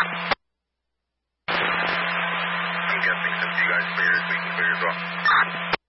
I'm guessing since you guys cleared, we can clear as well.